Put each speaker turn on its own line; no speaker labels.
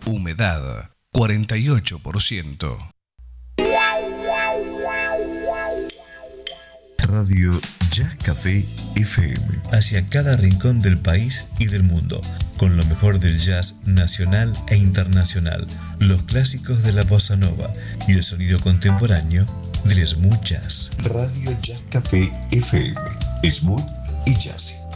Humedad 48%.
Radio Jazz Café FM.
Hacia cada rincón del país y del mundo, con lo mejor del jazz nacional e internacional, los clásicos de la bossa nova y el sonido contemporáneo del smooth jazz.
Radio Jazz Café FM. Smooth y jazzy.